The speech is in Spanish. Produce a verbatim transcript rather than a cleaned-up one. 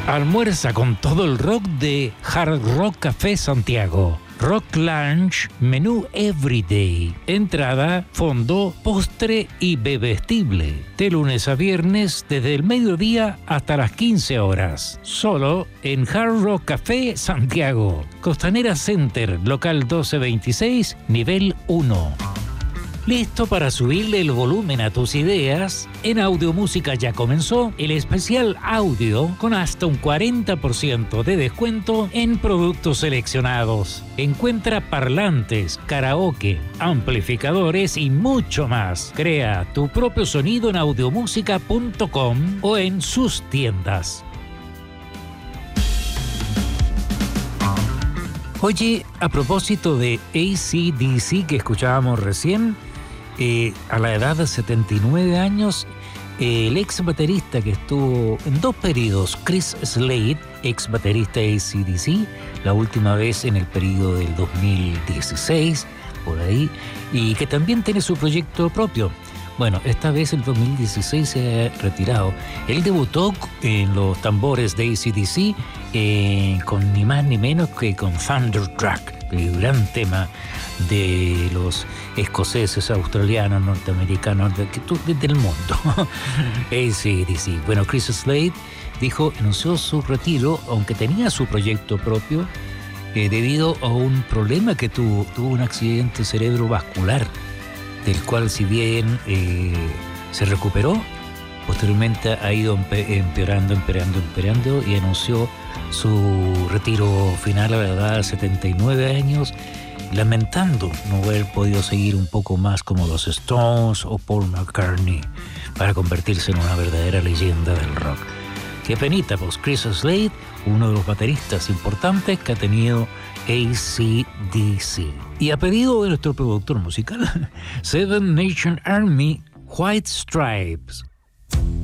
Almuerza con todo el rock de Hard Rock Café Santiago. Rock Lunch, menú Everyday. Entrada, fondo, postre y bebestible. De lunes a viernes, desde el mediodía hasta las quince horas. Solo en Hard Rock Café Santiago. Costanera Center, local doce veintiséis, nivel uno. ¿Listo para subirle el volumen a tus ideas? En Audiomúsica ya comenzó el especial audio con hasta un cuarenta por ciento de descuento en productos seleccionados. Encuentra parlantes, karaoke, amplificadores y mucho más. Crea tu propio sonido en audiomúsica punto com o en sus tiendas. Oye, a propósito de A C D C que escuchábamos recién, Eh, a la edad de setenta y nueve años, eh, el ex baterista que estuvo en dos periodos, Chris Slade, ex baterista de A C D C, la última vez en el periodo del dos mil dieciséis, por ahí, y que también tiene su proyecto propio. Bueno, esta vez el dos mil dieciséis se ha retirado. Él debutó en los tambores de A C D C eh, con ni más ni menos que con Thunderstruck, el gran tema de los escoceses, australianos, norteamericanos, de, de, del mundo. A C D C. Bueno, Chris Slade dijo, anunció su retiro, aunque tenía su proyecto propio, eh, debido a un problema que tuvo, tuvo un accidente cerebrovascular, del cual si bien eh, se recuperó, posteriormente ha ido empeorando, empeorando, empeorando y anunció su retiro final a la edad de setenta y nueve años, lamentando no haber podido seguir un poco más como los Stones o Paul McCartney para convertirse en una verdadera leyenda del rock. Qué penita, pues Chris Slade, uno de los bateristas importantes que ha tenido A C D C. Y a pedido de nuestro productor musical, Seven Nation Army, White Stripes.